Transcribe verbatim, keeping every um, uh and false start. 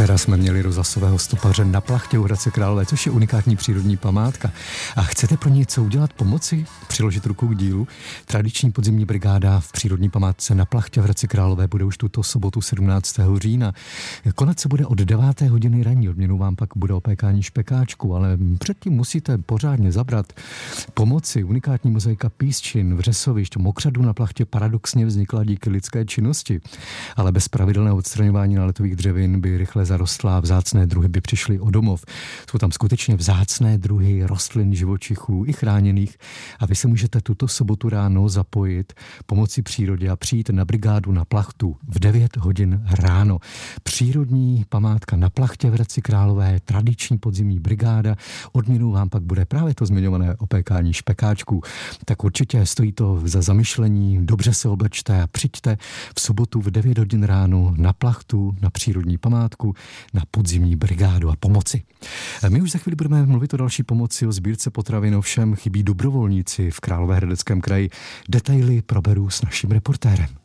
Včera jsme měli rozhlasového stopaře na Plachtě u Hradce Králové, což je unikátní přírodní památka. A chcete pro něco udělat, pomoci, přiložit ruku k dílu? Tradiční podzimní brigáda v přírodní památce na Plachtě v Hradci Králové bude už tuto sobotu sedmnáctého října. Konec se bude od deváté hodiny ranní, odměnou vám pak bude opékání špekáčku, ale předtím musíte pořádně zabrat. Pomoci unikátní mozaika písčin, vřesovišť, mokřadů na Plachtě paradoxně vznikla díky lidské činnosti, ale bez pravidelného odstraňování náletových dřevin by rychle zarostlá, vzácné druhy by přišly o domov. Jsou tam skutečně vzácné druhy rostlin, živočichů i chráněných a vy se můžete tuto sobotu ráno zapojit, pomoci přírodě a přijít na brigádu na Plachtu v devět hodin ráno. Přírodní památka na Plachtě v Hradci Králové, tradiční podzimní brigáda, odměnou vám pak bude právě to zmiňované opékání špekáčků. Tak určitě stojí to za zamyšlení, dobře se oblečte a přijďte v sobotu v devět hodin ráno na Plachtu, na přírodní památku, na podzimní brigádu a pomoci. My už za chvíli budeme mluvit o další pomoci, o sbírce potravin, ovšem chybí dobrovolníci v Královéhradeckém kraji. Detaily proberu s naším reportérem.